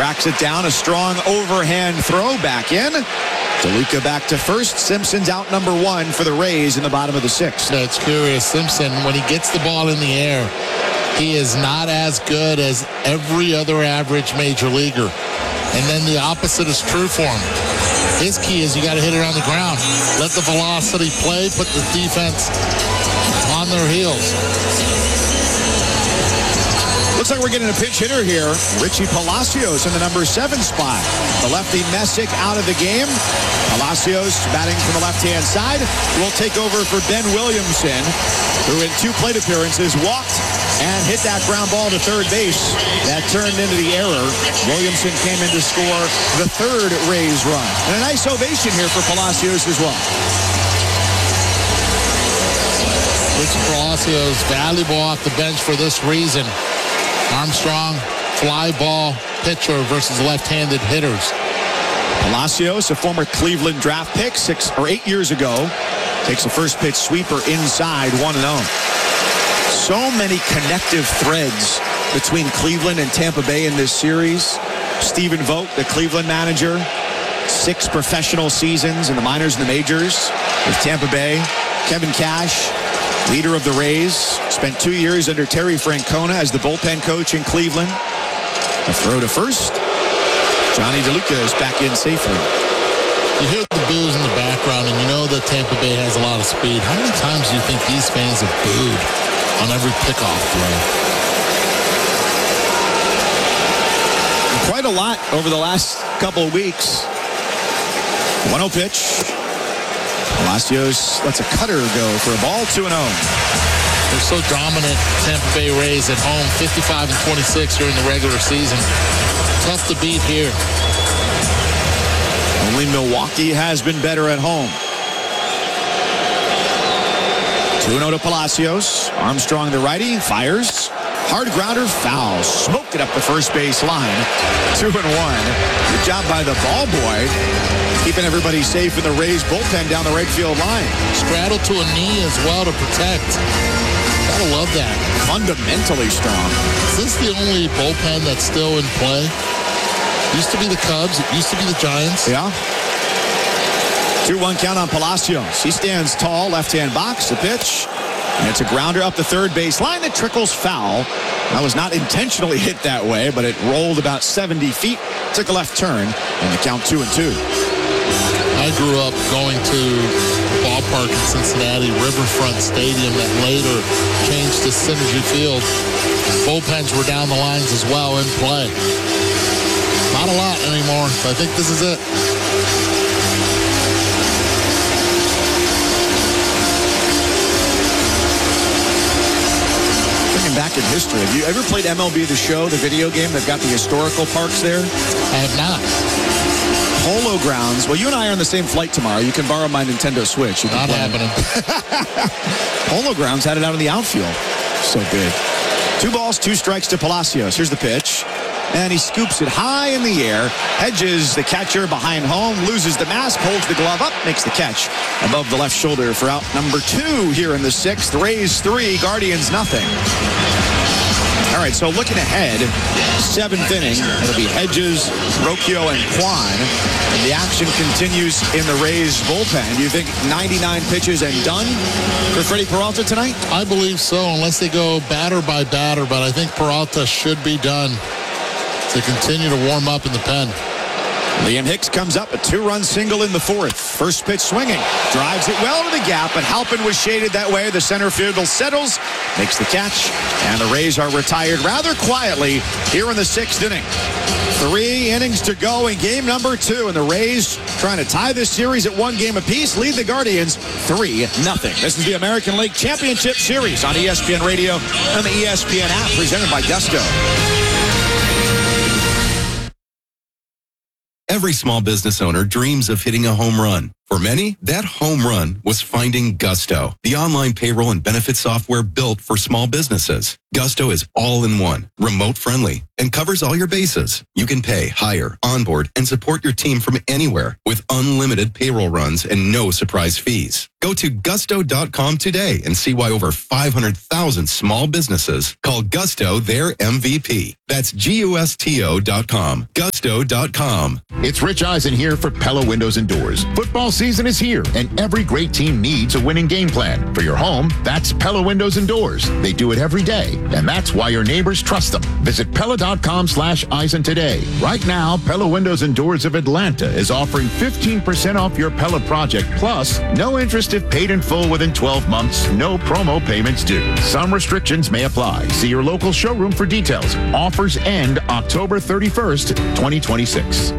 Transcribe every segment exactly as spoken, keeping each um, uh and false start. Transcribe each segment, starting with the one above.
tracks it down. A strong overhand throw back in. DeLuca back to first. Simpson's out number one for the Rays in the bottom of the sixth. That's curious. Simpson, when he gets the ball in the air, he is not as good as every other average major leaguer. And then the opposite is true for him. His key is you got to hit it on the ground. Let the velocity play, put the defense on their heels. Looks like we're getting a pinch hitter here. Richie Palacios in the number seven spot. The lefty Messick out of the game. Palacios batting from the left-hand side will take over for Ben Williamson, who in two plate appearances walked and hit that ground ball to third base. That turned into the error. Williamson came in to score the third Rays run. And a nice ovation here for Palacios as well. Richie Palacios, valuable off the bench for this reason. Armstrong, fly ball pitcher versus left-handed hitters. Palacios, a former Cleveland draft pick six or eight years ago, takes a first pitch sweeper inside, one and oh. So many connective threads between Cleveland and Tampa Bay in this series. Stephen Vogt, the Cleveland manager, six professional seasons in the minors and the majors with Tampa Bay. Kevin Cash, leader of the Rays, spent two years under Terry Francona as the bullpen coach in Cleveland. A throw to first. Johnny DeLuca is back in safely. You hear the boos in the background, and you know that Tampa Bay has a lot of speed. How many times do you think these fans have booed on every pickoff throw? Quite a lot over the last couple of weeks. one oh pitch. Palacios lets a cutter go for a ball, two and oh. They're so dominant, Tampa Bay Rays at home, fifty-five and twenty-six during the regular season. Tough to beat here. Only Milwaukee has been better at home. two and oh to Palacios. Armstrong, the righty, fires. Hard grounder, foul. Smoked it up the first base line. Two and one. Good job by the ball boy, keeping everybody safe in the Rays bullpen down the right field line. Straddle to a knee as well to protect. Gotta love that. Fundamentally strong. Is this the only bullpen that's still in play? Used to be the Cubs. It used to be the Giants. Yeah. two one count on Palacios. He stands tall, left-hand box, the pitch. And it's a grounder up the third base line that trickles foul. That was not intentionally hit that way, but it rolled about seventy feet, took a left turn, and the count two and two. I grew up going to the ballpark in Cincinnati, Riverfront Stadium, that later changed to Synergy Field. Bullpens were down the lines as well in play. Not a lot anymore, but I think this is it. Back in history, have you ever played M L B The Show, the video game? They've got the historical parks there. I have not. Polo Grounds. Well, you and I are on the same flight tomorrow. You can borrow my Nintendo Switch. You can not happening. Polo Grounds had it out in the outfield. So big. Two balls, two strikes to Palacios. Here's the pitch. And he scoops it high in the air. Hedges, the catcher, behind home, loses the mask, holds the glove up, makes the catch above the left shoulder for out number two here in the sixth. Rays three, Guardians nothing. All right, so looking ahead, seventh inning, it'll be Hedges, Rocchio, and Kwan. And the action continues in the Rays bullpen. Do you think ninety-nine pitches and done for Freddie Peralta tonight? I believe so, unless they go batter by batter, but I think Peralta should be done to continue to warm up in the pen. Liam Hicks comes up, a two-run single in the fourth. First pitch swinging, drives it well to the gap, but Halpin was shaded that way. The center fielder settles, makes the catch, and the Rays are retired rather quietly here in the sixth inning. Three innings to go in game number two, and the Rays trying to tie this series at one game apiece, lead the Guardians three nothing. This is the American League Championship Series on E S P N Radio and the E S P N app, presented by Gusto. Every small business owner dreams of hitting a home run. For many, that home run was finding Gusto, the online payroll and benefit software built for small businesses. Gusto is all-in-one, remote-friendly, and covers all your bases. You can pay, hire, onboard, and support your team from anywhere with unlimited payroll runs and no surprise fees. Go to gusto dot com today and see why over five hundred thousand small businesses call Gusto their M V P. That's G U S T O dot com. Gusto. gusto dot com. It's Rich Eisen here for Pella Windows and Doors. Football season is here, and every great team needs a winning game plan. For your home, that's Pella Windows and Doors. They do it every day, and that's why your neighbors trust them. Visit Pella dot com slash Eisen today. Right now, Pella Windows and Doors of Atlanta is offering fifteen percent off your Pella project, plus no interest if paid in full within twelve months, no promo payments due. Some restrictions may apply. See your local showroom for details. Offers end October thirty-first, twenty twenty-six.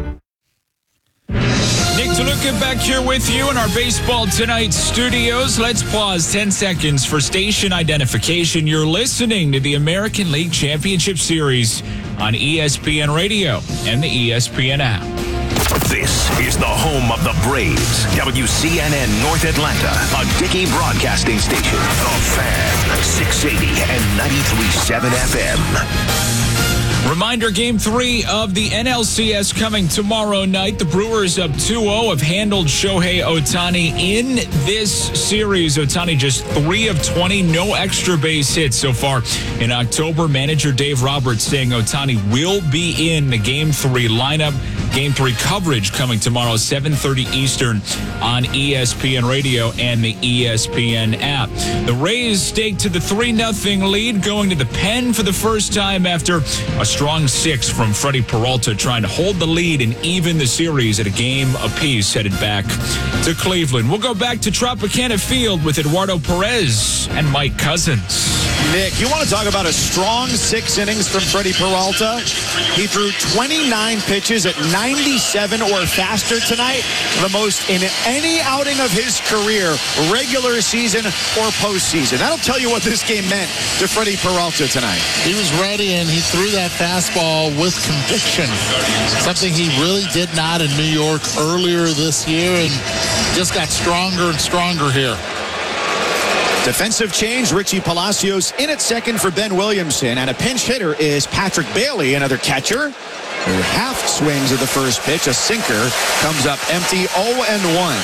Nick DeLuca back here with you in our Baseball Tonight studios. Let's pause ten seconds for station identification. You're listening to the American League Championship Series on E S P N Radio and the E S P N app. This is the home of the Braves. W C N N North Atlanta, a Dickey broadcasting station. The Fan, six eighty and ninety-three point seven F M. Reminder, Game three of the N L C S coming tomorrow night. The Brewers up two oh have handled Shohei Ohtani in this series. Ohtani just three of twenty, no extra base hits so far in October. Manager Dave Roberts saying Ohtani will be in the Game three lineup. Game three coverage coming tomorrow, seven thirty Eastern on E S P N Radio and the E S P N app. The Rays stake to the three nothing lead, going to the pen for the first time after a strong six from Freddie Peralta, trying to hold the lead and even the series at a game apiece, headed back to Cleveland. We'll go back to Tropicana Field with Eduardo Perez and Mike Cousins. Nick, you want to talk about a strong six innings from Freddie Peralta? He threw twenty-nine pitches at ninety-seven or faster tonight, the most in any outing of his career, regular season or postseason. That'll tell you what this game meant to Freddie Peralta tonight. He was ready, and he threw that fastball with conviction, something he really did not in New York earlier this year, and just got stronger and stronger here. Defensive change, Richie Palacios in at second for Ben Williamson, and a pinch hitter is Patrick Bailey, another catcher, who half swings at the first pitch. A sinker comes up empty, oh and one.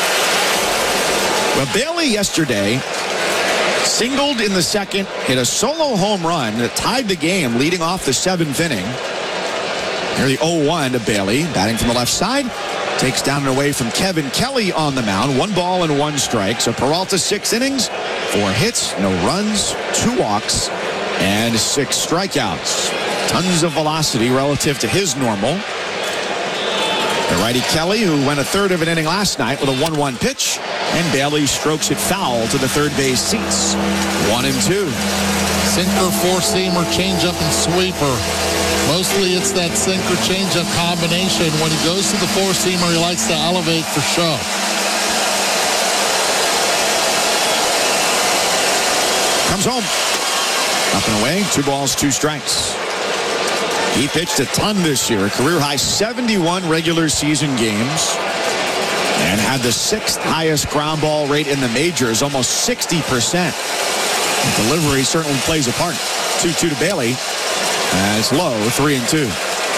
Well, Bailey yesterday singled in the second, hit a solo home run that tied the game leading off the seventh inning. Here the oh one to Bailey, batting from the left side. Takes down and away from Kevin Kelly on the mound. One ball and one strike. So Peralta, six innings, four hits, no runs, two walks, and six strikeouts. Tons of velocity relative to his normal. The righty Kelly, who went a third of an inning last night with a one one pitch, and Bailey strokes it foul to the third base seats. One and two. Sinker, four-seamer, changeup, and sweeper. Mostly it's that sinker changeup combination. When he goes to the four-seamer, he likes to elevate for show. Comes home. Up and away. Two balls, two strikes. He pitched a ton this year. A career-high seventy-one regular season games. And had the sixth highest ground ball rate in the majors, almost sixty percent. The delivery certainly plays a part. two two to Bailey. As low, three and two.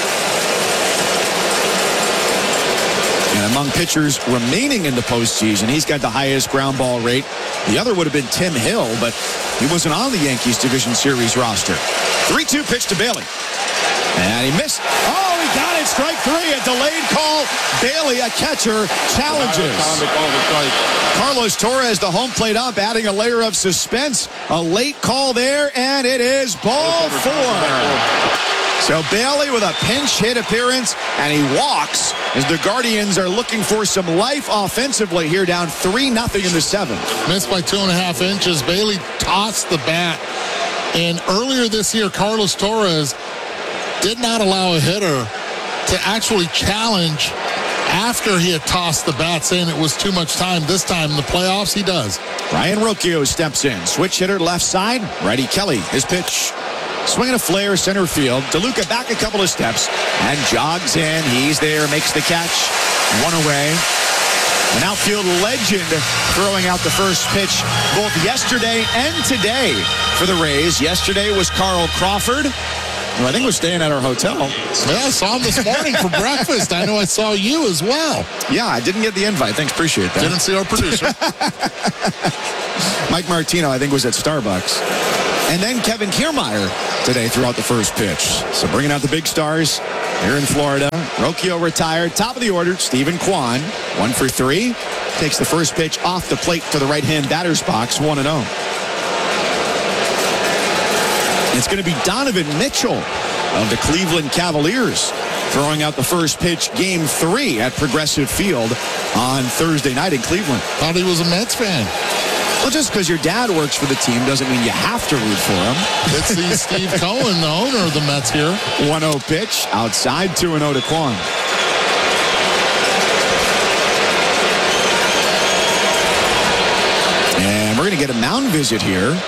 And among pitchers remaining in the postseason, he's got the highest ground ball rate. The other would have been Tim Hill, but he wasn't on the Yankees Division Series roster. three two pitch to Bailey. And he missed. Oh, he got it. Strike three. A delayed call. Bailey, a catcher, challenges. Carlos Torres, the home plate up, adding a layer of suspense. A late call there, and it is ball four. So Bailey with a pinch hit appearance, and he walks as the Guardians are looking for some life offensively here, down three nothing in the seventh. Missed by two and a half inches. Bailey tossed the bat. And earlier this year, Carlos Torres did not allow a hitter to actually challenge after he had tossed the bat, saying it was too much time. This time in the playoffs, he does. Ryan Rocchio steps in. Switch hitter left side. Righty Kelly, his pitch. Swinging a flare center field. DeLuca back a couple of steps and jogs in. He's there, makes the catch. One away. An outfield legend throwing out the first pitch both yesterday and today for the Rays. Yesterday was Carl Crawford, who I think was staying at our hotel. Yeah, I saw him this morning for breakfast. I know I saw you as well. Yeah, I didn't get the invite. Thanks, appreciate that. Didn't see our producer. Mike Martino, I think, was at Starbucks. And then Kevin Kiermaier today throughout the first pitch. So bringing out the big stars here in Florida. Rocchio retired. Top of the order, Stephen Kwan. One for three. Takes the first pitch off the plate to the right-hand batter's box. one and oh. It's going to be Donovan Mitchell of the Cleveland Cavaliers throwing out the first pitch, game three at Progressive Field on Thursday night in Cleveland. Thought he was a Mets fan. Well, just because your dad works for the team doesn't mean you have to root for him. It's the Steve Cohen, the owner of the Mets here. one oh pitch, outside, two and oh to Kwan. And we're going to get a mound visit here.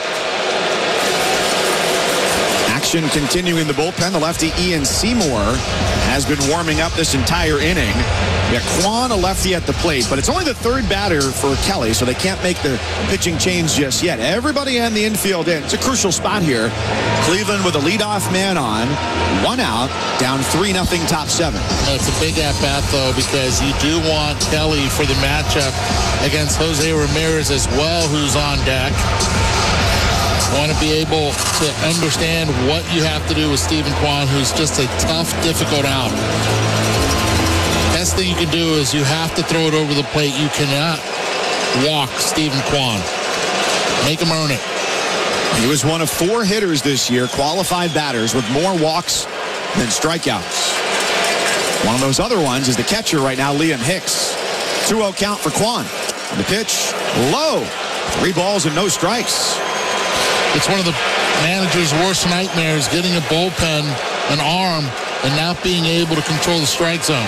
Action continuing the bullpen. The lefty Ian Seymour has been warming up this entire inning. Yeah, Kwan, a lefty at the plate, but it's only the third batter for Kelly, so they can't make the pitching change just yet. Everybody in the infield in. It's a crucial spot here. Cleveland with a leadoff man on, one out, down three nothing, top seven. It's a big at-bat, though, because you do want Kelly for the matchup against Jose Ramirez as well, who's on deck. Want to be able to understand what you have to do with Stephen Kwan, who's just a tough, difficult out. Best thing you can do is you have to throw it over the plate. You cannot walk Stephen Kwan. Make him earn it. He was one of four hitters this year, qualified batters, with more walks than strikeouts. One of those other ones is the catcher right now, Liam Hicks. two oh count for Kwan. The pitch, low. Three balls and no strikes. It's one of the manager's worst nightmares, getting a bullpen, an arm, and not being able to control the strike zone.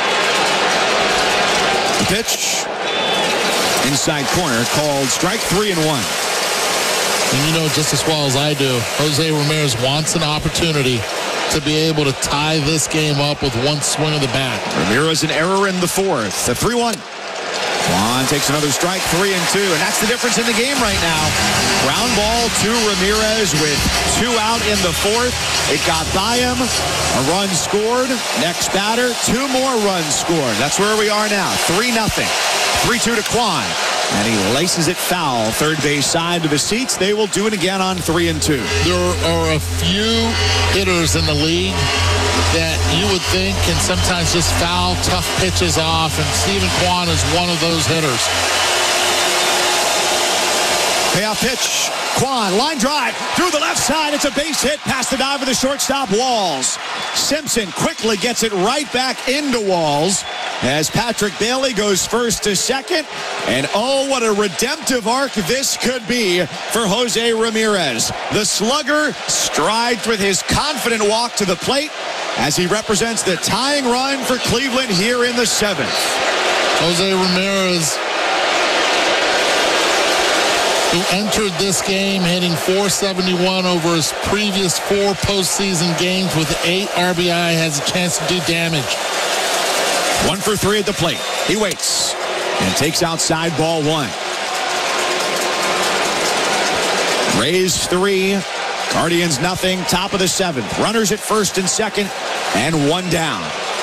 The pitch, inside corner, called strike three and one. And you know just as well as I do, Jose Ramirez wants an opportunity to be able to tie this game up with one swing of the bat. Ramirez an error in the fourth. The three one. Kwan takes another strike, three and two, and that's the difference in the game right now. Ground ball to Ramirez with two out in the fourth. It got by him. A run scored. Next batter, two more runs scored. That's where we are now. three nothing. three two to Kwan. And he laces it foul. Third base side to the seats. They will do it again on three and two. There are a few hitters in the league that you would think can sometimes just foul tough pitches off, and Stephen Kwan is one of those hitters. Payoff pitch. Kwan, line drive through the left side. It's a base hit past the dive of the shortstop, Walls. Simpson quickly gets it right back into Walls as Patrick Bailey goes first to second. And oh, what a redemptive arc this could be for Jose Ramirez. The slugger strides with his confident walk to the plate as he represents the tying run for Cleveland here in the seventh. Jose Ramirez, who entered this game hitting four seventy-one over his previous four postseason games with eight R B I, has a chance to do damage. One for three at the plate. He waits and takes outside, ball one. Rays three, Guardians nothing, top of the seventh. Runners at first and second, and one down.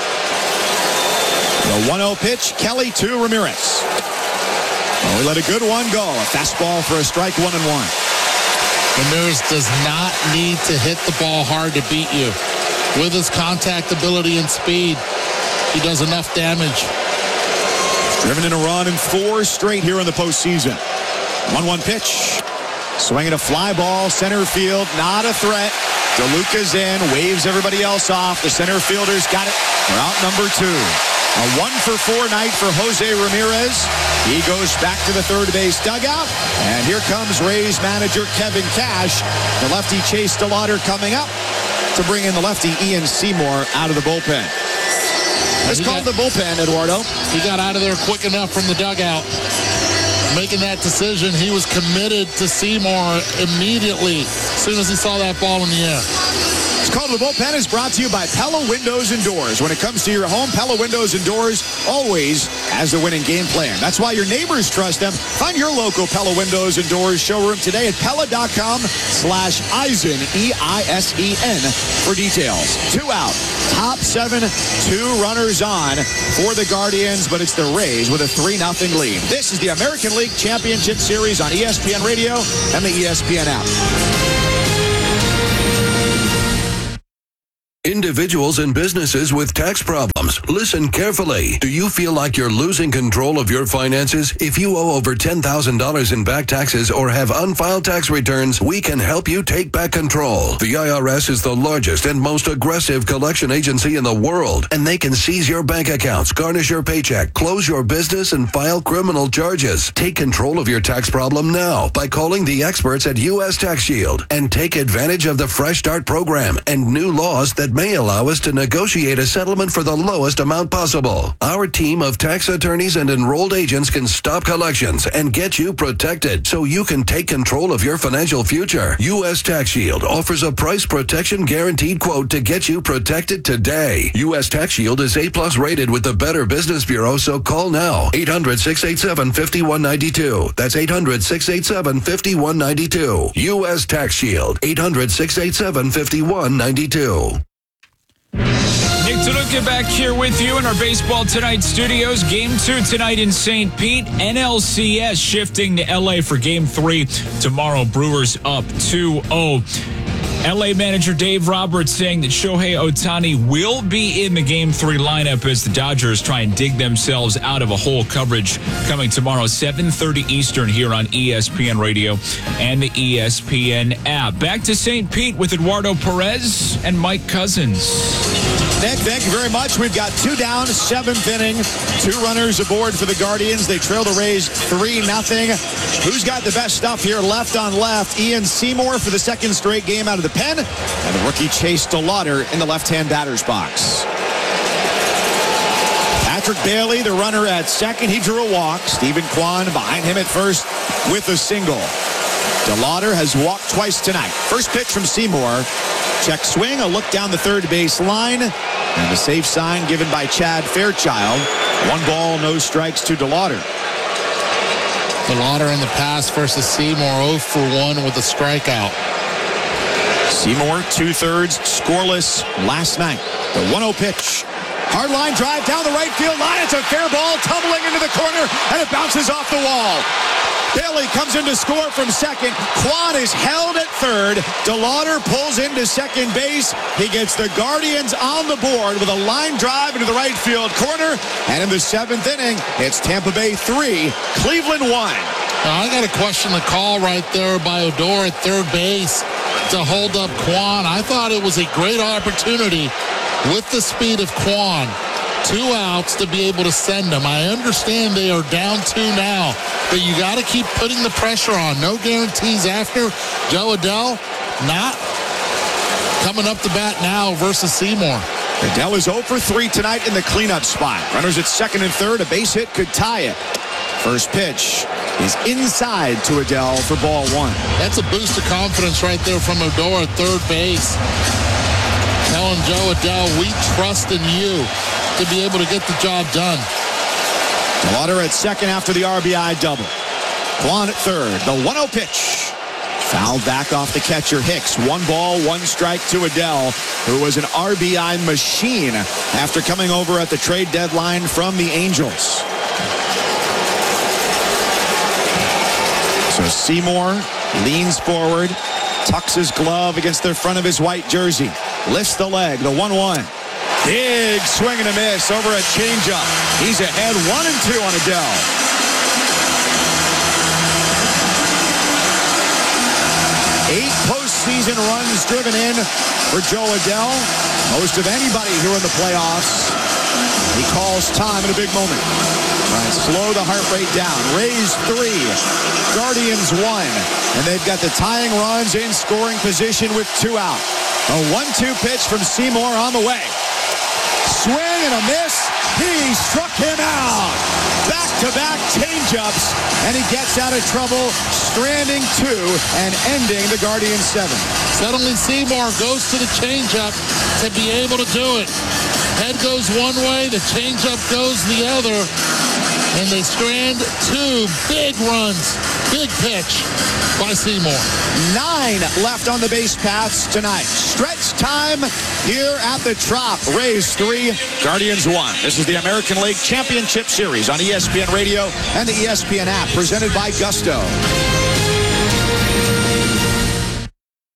The one oh pitch, Kelly to Ramirez. Oh, he let a good one go. A fastball for a strike, one and one. Ramirez does not need to hit the ball hard to beat you. With his contact ability and speed, he does enough damage. Driven in a run in four straight here in the postseason. one one pitch. Swinging a fly ball, center field, not a threat. DeLuca's in, waves everybody else off. The center fielder's got it for out number two. A one for four night for Jose Ramirez. He goes back to the third base dugout. And here comes Rays manager Kevin Cash. The lefty Chase DeLauder coming up to bring in the lefty Ian Seymour out of the bullpen. It's called the bullpen, Eduardo. He got out of there quick enough from the dugout. Making that decision, he was committed to Seymour immediately as soon as he saw that ball in the air. It's called The Bullpen is brought to you by Pella Windows and Doors. When it comes to your home, Pella Windows and Doors always has the winning game plan. That's why your neighbors trust them. Find your local Pella Windows and Doors showroom today at Pella.com slash Eisen, E I S E N, for details. Two out, top seven, two runners on for the Guardians, but it's the Rays with a three nothing lead. This is the American League Championship Series on E S P N Radio and the E S P N app. individuals and businesses with tax problems. Listen carefully. Do you feel like you're losing control of your finances? If you owe over ten thousand dollars in back taxes or have unfiled tax returns, we can help you take back control. The I R S is the largest and most aggressive collection agency in the world, and they can seize your bank accounts, garnish your paycheck, close your business, and file criminal charges. Take control of your tax problem now by calling the experts at U S Tax Shield and take advantage of the Fresh Start program and new laws that may allow us to negotiate a settlement for the lowest amount possible. Our team of tax attorneys and enrolled agents can stop collections and get you protected so you can take control of your financial future. U S Tax Shield offers a price protection guaranteed quote to get you protected today. U S Tax Shield is A plus rated with the Better Business Bureau, so call now. eight hundred, six eight seven, five one nine two. That's eight hundred, six eight seven, five one nine two. U S Tax Shield. eight hundred, six eight seven, five one nine two. Nick DeLuca back here with you in our Baseball Tonight studios. Game two tonight in Saint Pete. N L C S shifting to L A for game three tomorrow. Brewers up two oh. L A manager Dave Roberts saying that Shohei Ohtani will be in the game three lineup as the Dodgers try and dig themselves out of a hole. Coverage coming tomorrow, seven thirty Eastern here on E S P N Radio and the E S P N app. Back to Saint Pete with Eduardo Perez and Mike Cousins. Nick, thank you very much. We've got two down, seventh inning, two runners aboard for the Guardians. They trail the Rays three nothing. Who's got the best stuff here left on left? Ian Seymour for the second straight game out of the pen, and the rookie Chase DeLauder in the left-hand batter's box. Patrick Bailey, the runner at second. He drew a walk. Stephen Kwan behind him at first with a single. DeLauder has walked twice tonight. First pitch from Seymour. Check swing, a look down the third base line, and a safe sign given by Chad Fairchild. One ball, no strikes to DeLauder. DeLauder in the past versus Seymour, oh for one with a strikeout. Seymour, two-thirds, scoreless last night. The one oh pitch. Hard line drive down the right field line. It's a fair ball tumbling into the corner, and it bounces off the wall. Bailey comes in to score from second. Kwan is held at third. DeLauder pulls into second base. He gets the Guardians on the board with a line drive into the right field corner. And in the seventh inning, it's Tampa Bay three, Cleveland one. Now, I got to question the call right there by Odor at third base to hold up Kwan. I thought it was a great opportunity with the speed of Kwan. Two outs to be able to send them. I understand they are down two now, but you got to keep putting the pressure on. No guarantees after. Joe Adell not coming up to bat now versus Seymour. Adell is oh for three tonight in the cleanup spot. Runners at second and third. A base hit could tie it. First pitch is inside to Adell for ball one. That's a boost of confidence right there from Odor at third base. Telling Joe Adell, we trust in you to be able to get the job done. DeLauder at second after the R B I double. Kwan at third. The one oh pitch. Fouled back off the catcher Hicks. One ball, one strike to Adell, who was an R B I machine after coming over at the trade deadline from the Angels. So Seymour leans forward, tucks his glove against the front of his white jersey, lifts the leg, the one one. Big swing and a miss over a changeup. He's ahead one and two on Adell. Eight postseason runs driven in for Joe Adell. Most of anybody here in the playoffs. He calls time in a big moment. Try and slow the heart rate down. Rays three, Guardians one. And they've got the tying runs in scoring position with two out. A one two pitch from Seymour on the way. Swing and a miss. He struck him out. Back-to-back changeups, and he gets out of trouble, stranding two and ending the Guardians seven. Suddenly Seymour goes to the changeup to be able to do it. Head goes one way, the changeup goes the other, and they strand two big runs. Big pitch by Seymour. Nine left on the base paths tonight. Stretch time here at the Trop. Rays three, Guardians one. This is the American League Championship Series on E S P N Radio and the E S P N app, presented by Gusto.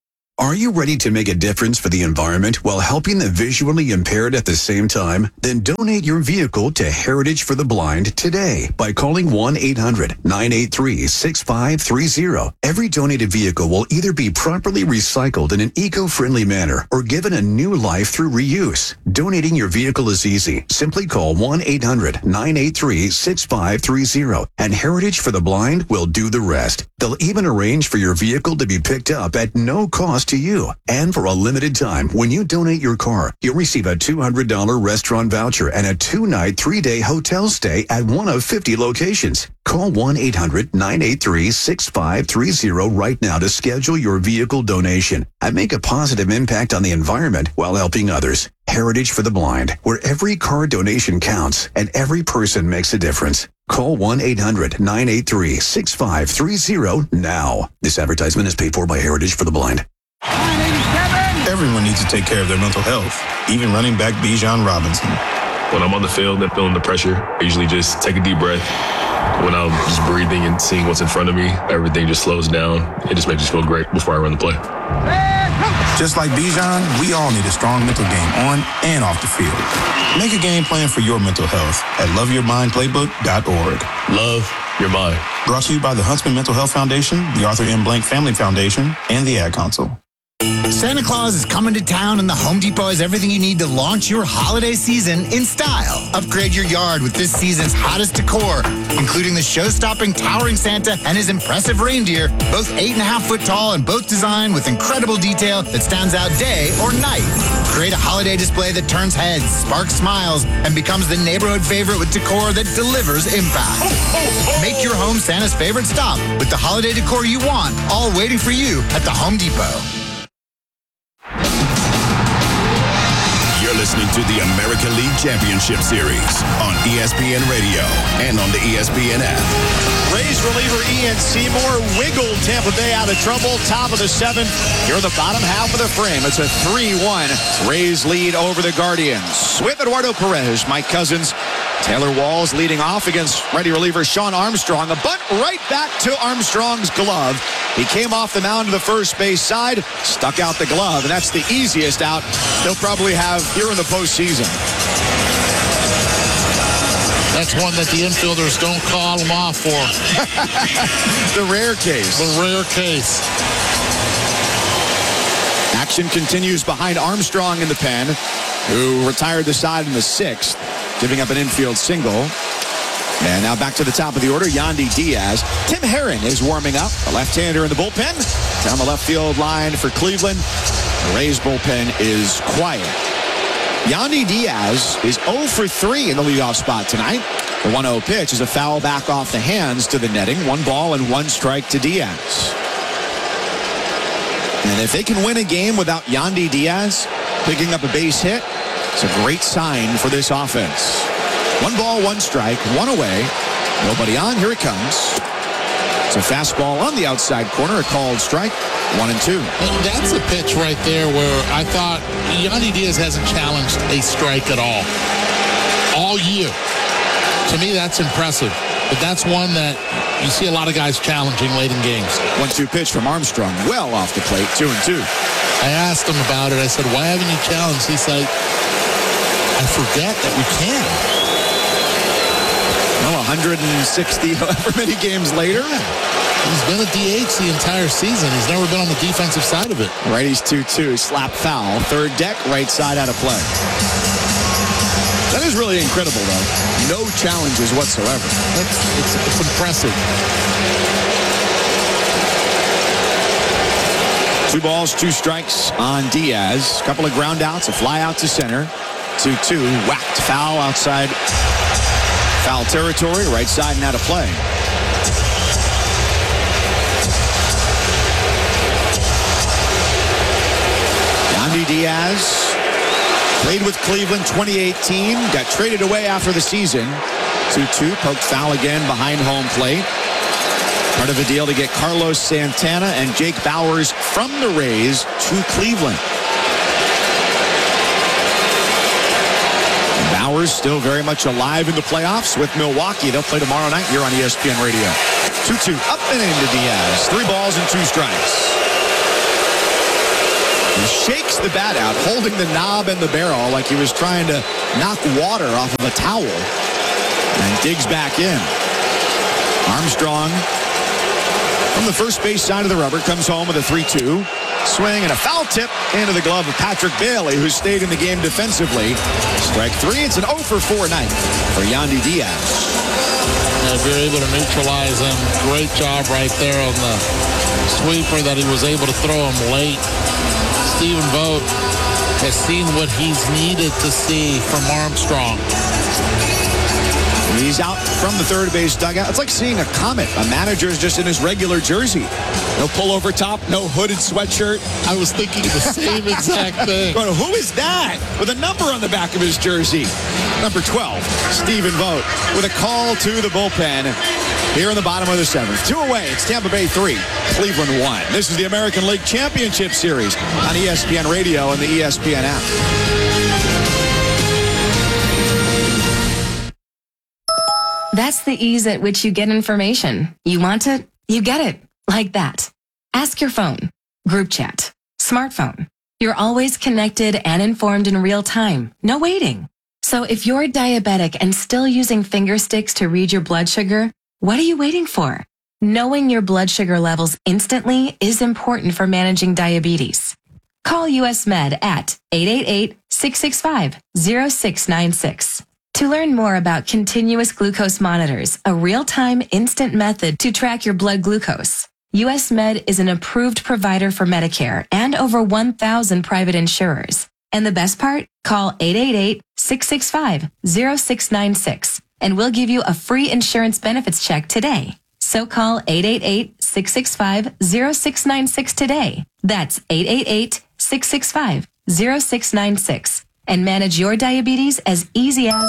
Are you ready to make a difference for the environment while helping the visually impaired at the same time? Then donate your vehicle to Heritage for the Blind today by calling one eight hundred nine eight three six five three zero. Every donated vehicle will either be properly recycled in an eco-friendly manner or given a new life through reuse. Donating your vehicle is easy. Simply call one eight hundred nine eight three six five three zero and Heritage for the Blind will do the rest. They'll even arrange for your vehicle to be picked up at no cost to you. And for a limited time, when you donate your car, you'll receive a two hundred dollars restaurant voucher and a two-night, three-day hotel stay at one of fifty locations. Call one eight hundred nine eight three six five three zero right now to schedule your vehicle donation and make a positive impact on the environment while helping others. Heritage for the Blind, where every car donation counts and every person makes a difference. Call one eight hundred nine eight three six five three zero now. This advertisement is paid for by Heritage for the Blind. Everyone needs to take care of their mental health, even running back Bijan Robinson. When I'm on the field and feeling the pressure, I usually just take a deep breath. When I'm just breathing and seeing what's in front of me, everything just slows down. It just makes me feel great before I run the play. Just like Bijan, we all need a strong mental game on and off the field. Make a game plan for your mental health at love your mind playbook dot org. Love your mind. Brought to you by the Huntsman Mental Health Foundation, the Arthur M. Blank Family Foundation, and the Ad Council. Santa Claus is coming to town, and the Home Depot has everything you need to launch your holiday season in style. Upgrade your yard with this season's hottest decor, including the show-stopping towering Santa and his impressive reindeer, both eight and a half foot tall and both designed with incredible detail that stands out day or night. Create a holiday display that turns heads, sparks smiles, and becomes the neighborhood favorite with decor that delivers impact. Make your home Santa's favorite stop with the holiday decor you want, all waiting for you at the Home Depot. You're listening to the American League Championship Series on E S P N Radio and on the E S P N app. Rays reliever Ian Seymour wiggled Tampa Bay out of trouble. Top of the seventh. Here in the bottom half of the frame. It's a three one Rays lead over the Guardians. With Eduardo Perez, Mike Cousins, Taylor Walls leading off against righty reliever Sean Armstrong. A bunt right back to Armstrong's glove. He came off the mound to the first base side, stuck out the glove, and that's the easiest out they'll probably have here in the postseason. That's one that the infielders don't call him off for. The rare case. The rare case. Action continues behind Armstrong in the pen, who retired the side in the sixth, giving up an infield single. And now back to the top of the order, Yandy Diaz. Tim Herring is warming up, a left-hander in the bullpen. Down the left field line for Cleveland. The Rays bullpen is quiet. Yandy Diaz is oh for three in the leadoff spot tonight. The one oh pitch is a foul back off the hands to the netting. One ball and one strike to Diaz. And if they can win a game without Yandy Diaz picking up a base hit, it's a great sign for this offense. One ball, one strike, one away. Nobody on. Here it comes. It's a fastball on the outside corner, a called strike. One and two. And that's a pitch right there where I thought Yandy Diaz hasn't challenged a strike at all. All year. To me, that's impressive. But that's one that you see a lot of guys challenging late in games. one two pitch from Armstrong. Well off the plate. Two and two. I asked him about it. I said, why haven't you challenged? He's like, I forget that we can. Well, one hundred sixty, however many games later. He's been a D H the entire season. He's never been on the defensive side of it. Righties two two, slap foul. Third deck, right side out of play. That is really incredible, though. No challenges whatsoever. It's, it's, it's impressive. Two balls, two strikes on Diaz. Couple of ground outs, a fly out to center. two two, whacked foul outside foul territory, right side and out of play. Yandy Diaz played with Cleveland twenty eighteen, got traded away after the season. two two, poked foul again behind home plate. Part of a deal to get Carlos Santana and Jake Bauers from the Rays to Cleveland. Bauers still very much alive in the playoffs with Milwaukee. They'll play tomorrow night here on E S P N Radio. two two, up and into Diaz. Three balls and two strikes. He shakes the bat out, holding the knob and the barrel like he was trying to knock water off of a towel, and digs back in. Armstrong from the first base side of the rubber comes home with a three two. Swing and a foul tip into the glove of Patrick Bailey, who stayed in the game defensively. Strike three. It's an oh for four night for Yandy Diaz. If you're able to neutralize him, great job right there on the sweeper that he was able to throw him late. Stephen Vogt has seen what he's needed to see from Armstrong. He's out from the third base dugout. It's like seeing a comet. A manager's just in his regular jersey. No pullover top, no hooded sweatshirt. I was thinking the same exact thing. But who is that with a number on the back of his jersey? Number twelve, Stephen Vogt, with a call to the bullpen here in the bottom of the seventh. Two away. It's Tampa Bay three, Cleveland one. This is the American League Championship Series on E S P N Radio and the E S P N app. That's the ease at which you get information. You want it, you get it. Like that. Ask your phone, group chat, smartphone. You're always connected and informed in real time. No waiting. So if you're diabetic and still using finger sticks to read your blood sugar, what are you waiting for? Knowing your blood sugar levels instantly is important for managing diabetes. Call U S Med at eight eight eight, six six five, zero six nine six. To learn more about continuous glucose monitors, a real-time instant method to track your blood glucose, U S Med is an approved provider for Medicare and over one thousand private insurers. And the best part? Call eight eight eight, six six five, zero six nine six and we'll give you a free insurance benefits check today. So call eight eight eight, six six five, zero six nine six today. That's eight eight eight, six six five, zero six nine six. And manage your diabetes as easy as...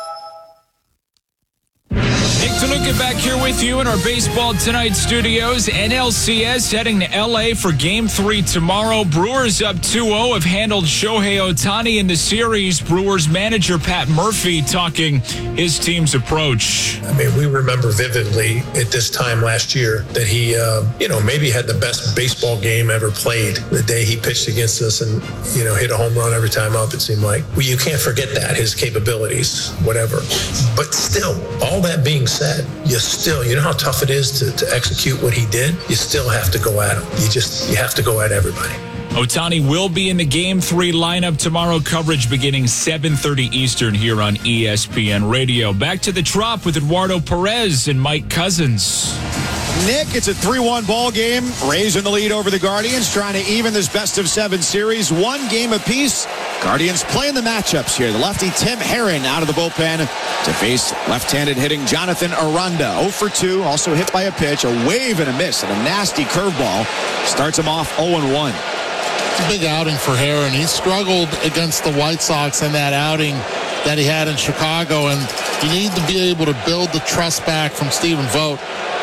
Nick DeLuca back here with you in our Baseball Tonight studios. N L C S heading to L A for Game three tomorrow. Brewers up two oh have handled Shohei Ohtani in the series. Brewers manager Pat Murphy talking his team's approach. I mean, we remember vividly at this time last year that he, uh, you know, maybe had the best baseball game ever played the day he pitched against us and, you know, hit a home run every time up, it seemed like. Well, you can't forget that, his capabilities, whatever. But still, all that being said, you still, you know how tough it is to, to execute what he did? You still have to go at him. You just, you have to go at everybody. Ohtani will be in the Game three lineup tomorrow. Coverage beginning seven thirty Eastern here on E S P N Radio. Back to the Trop with Eduardo Perez and Mike Cousins. Nick, it's a three one ball game. Rays in the lead over the Guardians, trying to even this best of seven series. One game apiece. Guardians playing the matchups here. The lefty Tim Herrin out of the bullpen to face left-handed hitting Jonathan Aranda. oh for two, also hit by a pitch, a wave and a miss, and a nasty curveball. Starts him off oh and one. It's a big outing for Herrin. He struggled against the White Sox in that outing that he had in Chicago, and you need to be able to build the trust back from Stephen Vogt.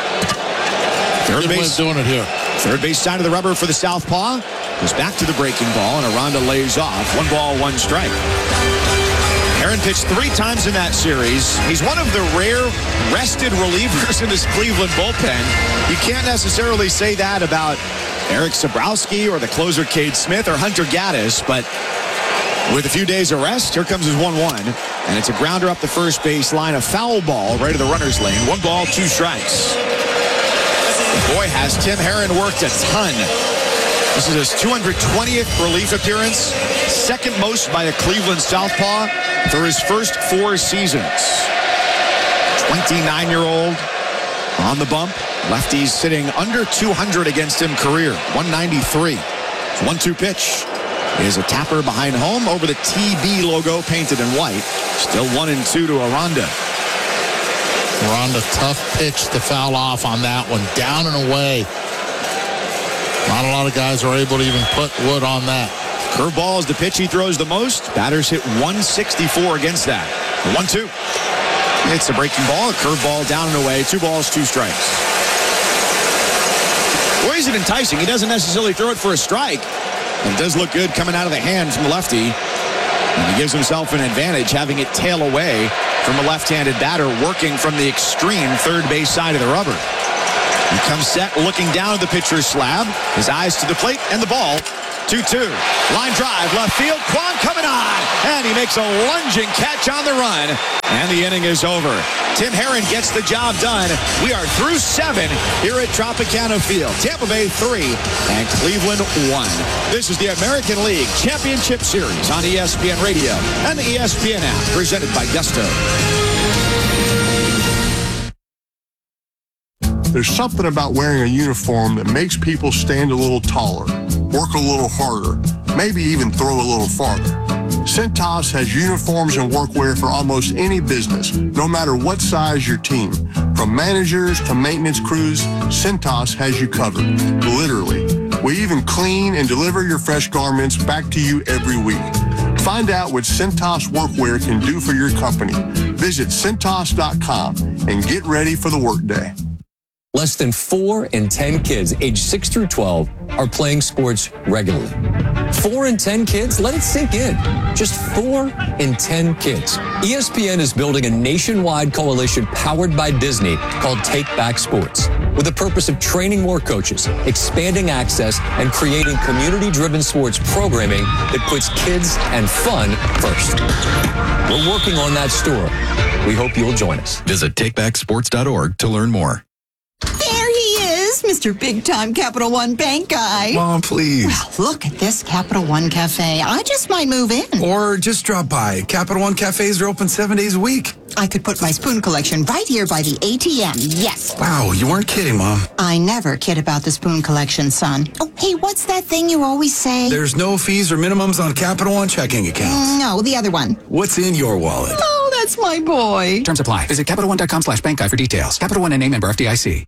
Third base doing it here. Third base side of the rubber for the southpaw. Goes back to the breaking ball, and Aranda lays off. One ball, one strike. Herrin pitched three times in that series. He's one of the rare rested relievers in this Cleveland bullpen. You can't necessarily say that about Eric Sabrowski or the closer Cade Smith or Hunter Gaddis, but with a few days of rest, here comes his one one, and it's a grounder up the first base line, a foul ball right to the runner's lane. One ball, two strikes. Boy, has Tim Herrin worked a ton. This is his two hundred twentieth relief appearance, second most by a Cleveland southpaw for his first four seasons. twenty-nine-year-old on the bump. Lefties sitting under two hundred against him career, one ninety-three. one two pitch is a tapper behind home over the T B logo painted in white. Still one and two to Aranda. Aranda, tough pitch to foul off on that one. Down and away. Not a lot of guys are able to even put wood on that. Curveball is the pitch he throws the most. Batters hit one sixty-four against that. one two. It's a breaking ball, a curveball down and away. Two balls, two strikes. Boy, is it enticing. He doesn't necessarily throw it for a strike. And it does look good coming out of the hand from the lefty. And he gives himself an advantage having it tail away from a left-handed batter working from the extreme third base side of the rubber. He comes set looking down at the pitcher's slab. His eyes to the plate and the ball. two two. Line drive, left field. Kwan coming on. And he makes a lunging catch on the run. And the inning is over. Tim Herron gets the job done. We are through seven here at Tropicana Field. Tampa Bay three and Cleveland one. This is the American League Championship Series on E S P N Radio and the E S P N app, presented by Gusto. There's something about wearing a uniform that makes people stand a little taller, work a little harder, maybe even throw a little farther. Cintas has uniforms and workwear for almost any business, no matter what size your team. From managers to maintenance crews, Cintas has you covered, literally. We even clean and deliver your fresh garments back to you every week. Find out what Cintas workwear can do for your company. Visit Cintas dot com and get ready for the workday. Less than four in ten kids aged six through twelve are playing sports regularly. Four in ten kids? Let it sink in. Just four in ten kids. E S P N is building a nationwide coalition powered by Disney called Take Back Sports, with the purpose of training more coaches, expanding access, and creating community-driven sports programming that puts kids and fun first. We're working on that story. We hope you'll join us. Visit take back sports dot org to learn more. There he is, Mister Big Time Capital One Bank guy. Mom, please. Well, look at this Capital One Cafe. I just might move in. Or just drop by. Capital One Cafes are open seven days a week. I could put my spoon collection right here by the A T M. Yes. Wow, you weren't kidding, Mom. I never kid about the spoon collection, son. Oh, hey, what's that thing you always say? There's no fees or minimums on Capital One checking accounts. No, the other one. What's in your wallet? Oh, that's my boy. Terms apply. Visit Capital One dot com slash bank guide for details. Capital One and A member F D I C.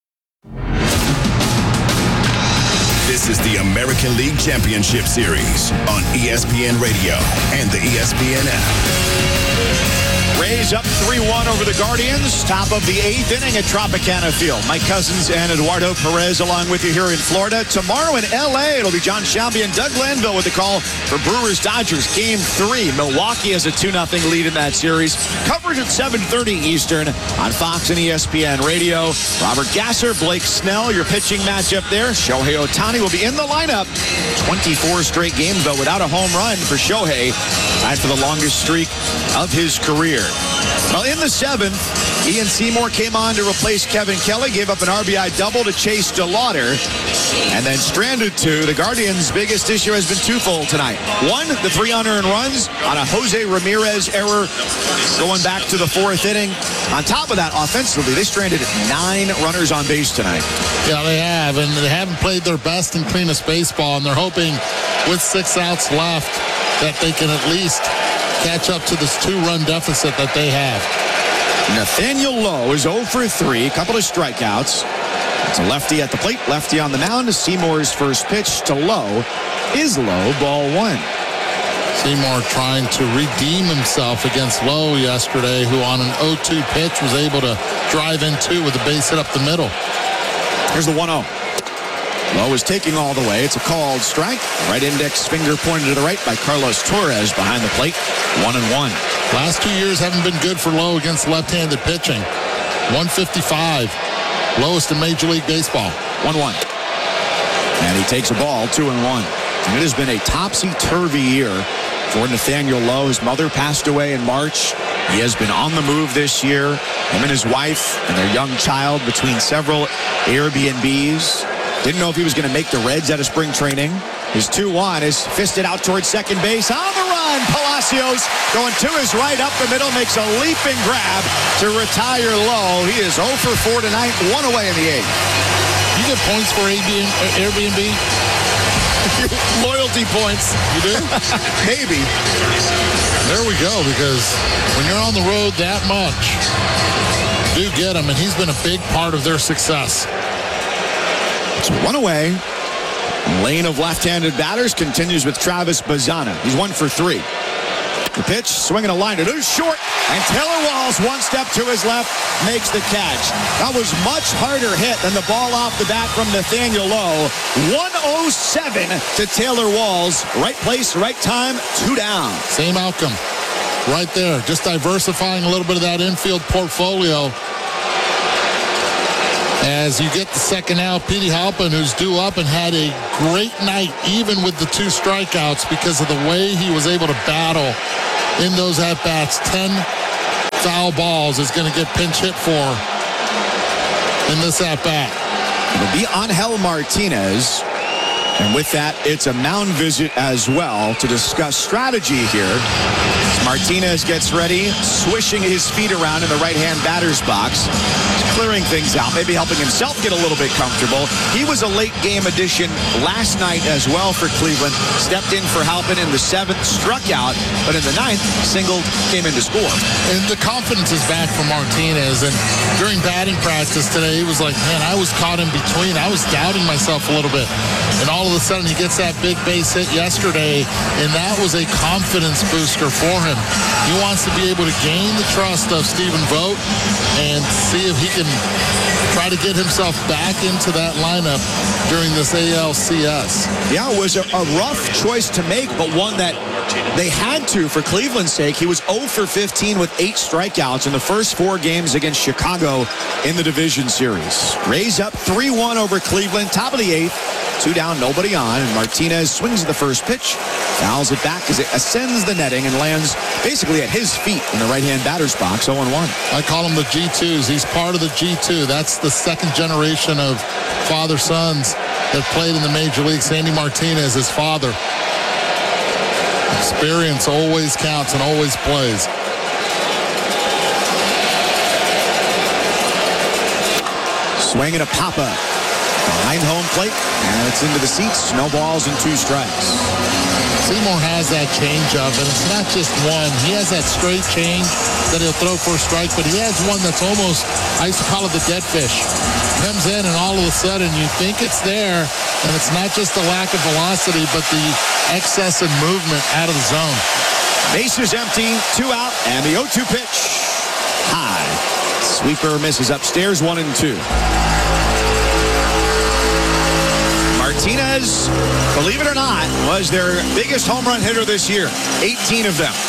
This is the American League Championship Series on E S P N Radio and the E S P N app. Rays up three one over the Guardians. Top of the eighth inning at Tropicana Field. Mike Cousins and Eduardo Perez along with you here in Florida. Tomorrow in L A, it'll be John Shelby and Doug Glanville with the call for Brewers-Dodgers Game three. Milwaukee has a two nothing lead in that series. Coverage at seven thirty Eastern on Fox and E S P N Radio. Robert Gasser, Blake Snell, your pitching matchup there. Shohei Ohtani will be in the lineup. twenty-four straight games, though, without a home run for Shohei. Tied for the longest streak of his career. Well, in the seventh, Ian Seymour came on to replace Kevin Kelly, gave up an R B I double to Chase DeLauder, and then stranded two. The Guardians' biggest issue has been twofold tonight. One, the three unearned runs on a Jose Ramirez error going back to the fourth inning. On top of that, offensively, they stranded nine runners on base tonight. Yeah, they have, and they haven't played their best and cleanest baseball, and they're hoping with six outs left that they can at least catch up to this two-run deficit that they have. Nathaniel Lowe is oh for three, a couple of strikeouts. It's a lefty at the plate, lefty on the mound. Seymour's first pitch to Lowe is low, ball one. Seymour trying to redeem himself against Lowe yesterday, who on an oh two pitch was able to drive in two with a base hit up the middle. Here's the one oh. Lowe is taking all the way. It's a called strike. Right index finger pointed to the right by Carlos Torres behind the plate. One and one. Last two years haven't been good for Lowe against left-handed pitching. one fifty-five. Lowest in Major League Baseball. one one. And he takes a ball, two and one. And it has been a topsy-turvy year for Nathaniel Lowe. His mother passed away in March. He has been on the move this year. Him and his wife and their young child between several Airbnbs. Didn't know if he was going to make the Reds out of spring training. His two one is fisted out towards second base. On the run, Palacios going to his right up the middle, makes a leaping grab to retire Lowe. He is oh for four tonight, one away in the eighth. You get points for Airbnb? Loyalty points. You do? Maybe. There we go, because when you're on the road that much, do get him, and he's been a big part of their success. It's one away. Lane of left-handed batters continues with Travis Bazzana. He's one for three. The pitch, swinging a line. It is short, and Taylor Walls, one step to his left, makes the catch. That was much harder hit than the ball off the bat from Nathaniel Lowe. one oh seven to Taylor Walls. Right place, right time, two down. Same outcome. Right there. Just diversifying a little bit of that infield portfolio. As you get the second out, Petey Halpin, who's due up and had a great night, even with the two strikeouts, because of the way he was able to battle in those at-bats. Ten foul balls is going to get pinch hit for in this at-bat. It'll be Angel Martinez. And with that, it's a mound visit as well to discuss strategy here. As Martinez gets ready, swishing his feet around in the right-hand batter's box, clearing things out, maybe helping himself get a little bit comfortable. He was a late-game addition last night as well for Cleveland. Stepped in for Halpin in the seventh, struck out, but in the ninth, singled, came in to score. And the confidence is back for Martinez. And during batting practice today, he was like, man, I was caught in between. I was doubting myself a little bit. And all of a sudden, he gets that big base hit yesterday, and that was a confidence booster for him. He wants to be able to gain the trust of Stephen Vogt and see if he can try to get himself back into that lineup during this A L C S. Yeah, it was a, a rough choice to make, but one that they had to for Cleveland's sake. He was oh for fifteen with eight strikeouts in the first four games against Chicago in the division series. Rays up three one over Cleveland, top of the eighth. Two down, nobody on, and Martinez swings at the first pitch, fouls it back as it ascends the netting and lands basically at his feet in the right-hand batter's box, oh and one. I call him the G twos. He's part of the G two. That's the second generation of father-sons that played in the major league. Sandy Martinez, his father. Experience always counts and always plays. Swinging a pop-up behind home plate, and it's into the seats. No balls and two strikes. Seymour has that changeup, and it's not just one. He has that straight change that he'll throw for a strike, but he has one that's almost, I used to call it the dead fish. Comes in, and all of a sudden you think it's there, and it's not just the lack of velocity, but the excess in movement out of the zone. Base is empty, two out, and the oh two pitch. High. Sweeper misses upstairs, one and two. Martinez, believe it or not, was their biggest home run hitter this year. eighteen of them.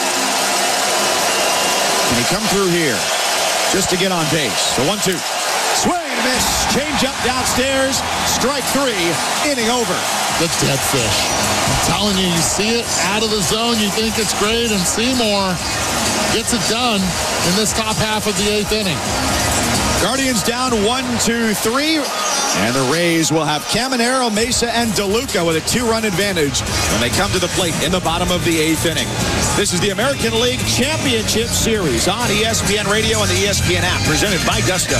Can he come through here just to get on base? The one two. Swing and a miss. Change up downstairs. Strike three. Inning over. The dead fish. I'm telling you, you see it out of the zone. You think it's great, and Seymour gets it done in this top half of the eighth inning. Guardians down one, two, three. And the Rays will have Caminero, Mesa, and DeLuca with a two-run advantage when they come to the plate in the bottom of the eighth inning. This is the American League Championship Series on E S P N Radio and the E S P N app, presented by Gusto.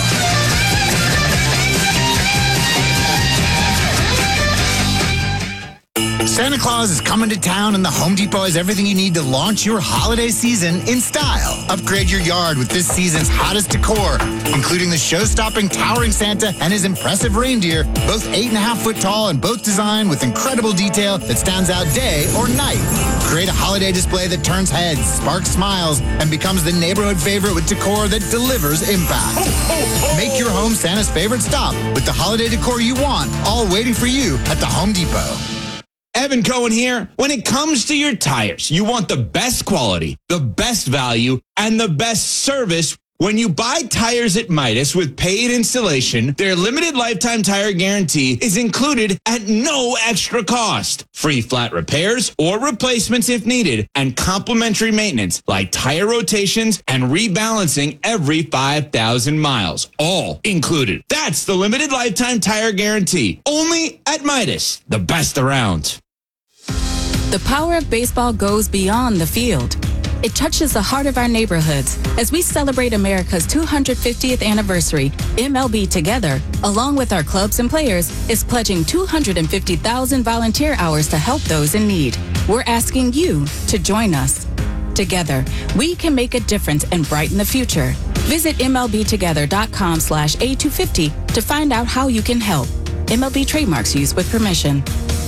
Santa Claus is coming to town, and the Home Depot has everything you need to launch your holiday season in style. Upgrade your yard with this season's hottest decor, including the show-stopping towering Santa and his impressive reindeer, both eight and a half foot tall and both designed with incredible detail that stands out day or night. Create a holiday display that turns heads, sparks smiles, and becomes the neighborhood favorite with decor that delivers impact. Make your home Santa's favorite stop with the holiday decor you want, all waiting for you at the Home Depot. Evan Cohen here. When it comes to your tires, you want the best quality, the best value, and the best service. When you buy tires at Midas with paid installation, their limited lifetime tire guarantee is included at no extra cost. Free flat repairs or replacements if needed, and complimentary maintenance like tire rotations and rebalancing every five thousand miles. All included. That's the limited lifetime tire guarantee. Only at Midas, the best around. The power of baseball goes beyond the field. It touches the heart of our neighborhoods. As we celebrate America's two hundred fiftieth anniversary, M L B Together, along with our clubs and players, is pledging two hundred fifty thousand volunteer hours to help those in need. We're asking you to join us. Together, we can make a difference and brighten the future. Visit M L B together dot com slash A two fifty to find out how you can help. M L B trademarks used with permission.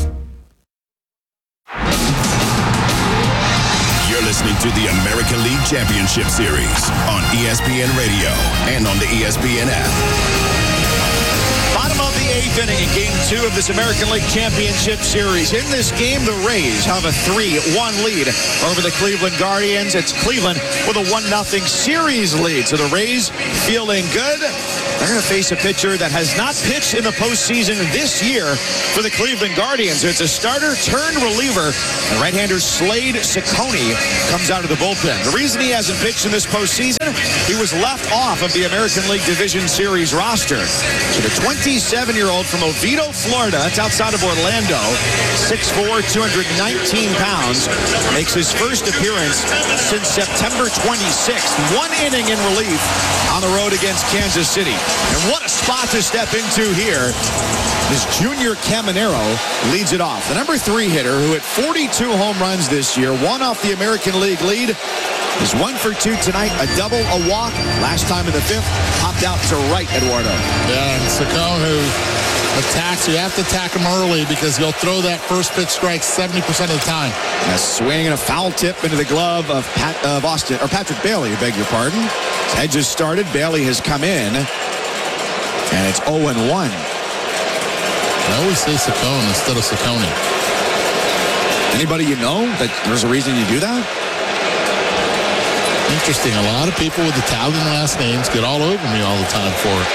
Listening to the American League Championship Series on E S P N Radio and on the E S P N app. Bottom of the eighth inning in Game two of this American League Championship Series. In this game, the Rays have a three one lead over the Cleveland Guardians. It's Cleveland with a one nothing series lead. So the Rays feeling good. They're going to face a pitcher that has not pitched in the postseason this year for the Cleveland Guardians. It's a starter turned reliever, and right-hander Slade Ciccone comes out of the bullpen. The reason he hasn't pitched in this postseason, he was left off of the American League Division Series roster. So the twenty-seven-year-old from Oviedo, Florida, that's outside of Orlando, six foot four, two hundred nineteen pounds, makes his first appearance since September twenty-sixth. One inning in relief on the road against Kansas City. And what a spot to step into here. This Junior Caminero leads it off. The number three hitter who hit forty-two home runs this year, one off the American League lead, is one for two tonight, a double, a walk. Last time in the fifth, popped out to right, Eduardo. Yeah, and Ciccone, who attacks, you have to attack him early because he'll throw that first pitch strike seventy percent of the time. A swing and a foul tip into the glove of, Pat, of Austin, or Patrick Bailey, I beg your pardon. Hedges started, Bailey has come in, and it's oh and one. I always say Ciccone instead of Ciccone. Anybody you know that there's a reason you do that? Interesting. A lot of people with Italian last names get all over me all the time for it.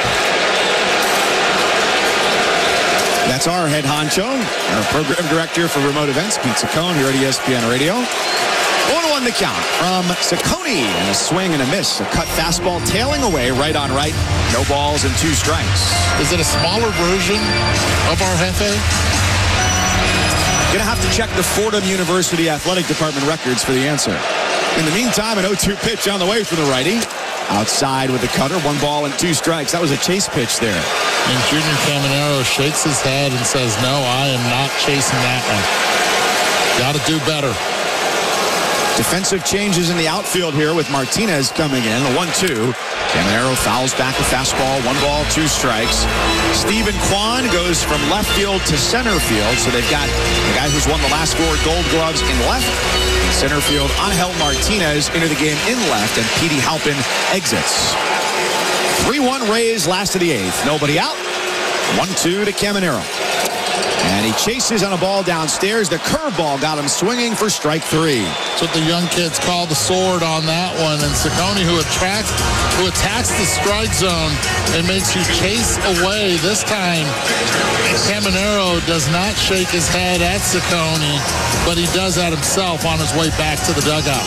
That's our head honcho, our program director for remote events, Pete Ciccone, here at E S P N Radio. one one the count from Ciccone, and a swing and a miss. A cut fastball tailing away right on right. No balls and two strikes. Is it a smaller version of our Jefe? Gonna have to check the Fordham University Athletic Department records for the answer. In the meantime, an oh two pitch on the way for the righty. Outside with the cutter, one ball and two strikes. That was a chase pitch there. And Junior Caminero shakes his head and says, no, I am not chasing that one. Got to do better. Defensive changes in the outfield here with Martinez coming in. A one two. Caminero fouls back a fastball. One ball, two strikes. Stephen Kwan goes from left field to center field. So they've got the guy who's won the last four Gold Gloves in left. Center field, Angel Martinez into the game in left, and Petey Halpin exits. three one Rays, last of the eighth. Nobody out. one two to Caminero. And he chases on a ball downstairs. The curveball got him swinging for strike three. That's what the young kids call the sword on that one. And Ciccone, who attracts, who attacks the strike zone and makes you chase away. This time, Caminero does not shake his head at Ciccone, but he does that himself on his way back to the dugout.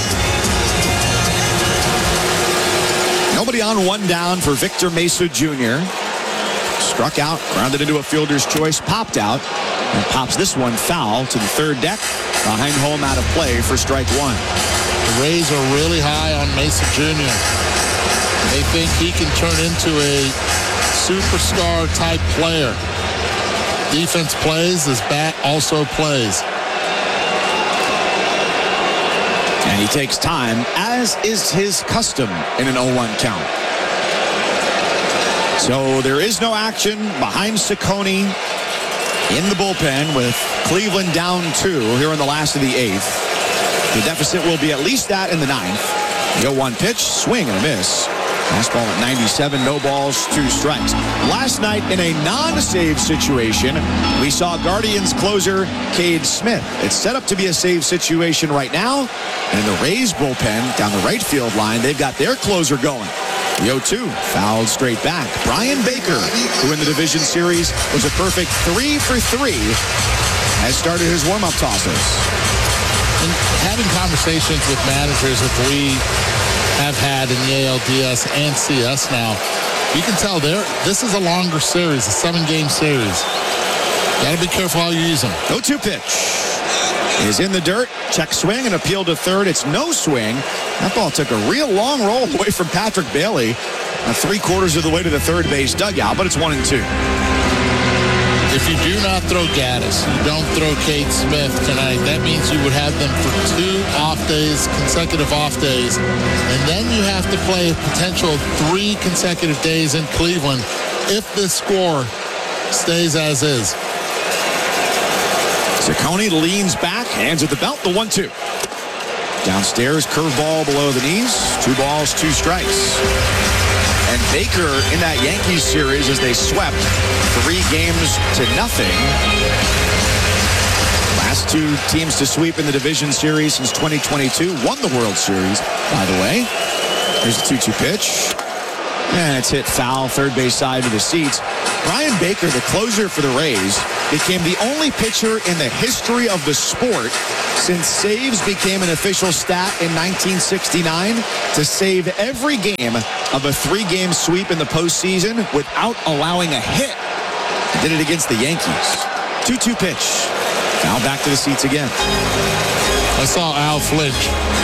Nobody on, one down for Victor Mesa Junior Struck out, grounded into a fielder's choice, popped out, and pops this one foul to the third deck. Behind home, out of play for strike one. The Rays are really high on Mesa Junior They think he can turn into a superstar type player. Defense plays, his bat also plays. And he takes time, as is his custom in an oh one count. So there is no action behind Ciccone in the bullpen with Cleveland down two here in the last of the eighth. The deficit will be at least that in the ninth. The oh one pitch, swing and a miss. Fastball at ninety-seven, no balls, two strikes. Last night in a non-save situation, we saw Guardians closer Cade Smith. It's set up to be a save situation right now. And in the Rays bullpen down the right field line, they've got their closer going. The oh two fouled straight back. Brian Baker, who in the division series was a perfect three for three, has started his warm-up tosses. And having conversations with managers that we have had in the A L D S and C S now, you can tell there this is a longer series, a seven-game series. Got to be careful how you use them. oh two pitch is in the dirt. Check swing and appeal to third. It's no swing. That ball took a real long roll away from Patrick Bailey, uh, three quarters of the way to the third base dugout, but it's one and two. If you do not throw Gaddis, you don't throw Cade Smith tonight, that means you would have them for two off days, consecutive off days, and then you have to play a potential three consecutive days in Cleveland if this score stays as is. Ciccone leans back, hands at the belt, the one two. Downstairs, curveball below the knees. Two balls, two strikes. And Baker in that Yankees series as they swept three games to nothing. Last two teams to sweep in the division series since twenty twenty-two. Won the World Series, by the way. Here's the two two pitch. And it's hit foul, third base side of the seats. Brian Baker, the closer for the Rays, became the only pitcher in the history of the sport since saves became an official stat in nineteen sixty-nine to save every game of a three-game sweep in the postseason without allowing a hit. He did it against the Yankees. two two pitch. Now back to the seats again. I saw Al flinch.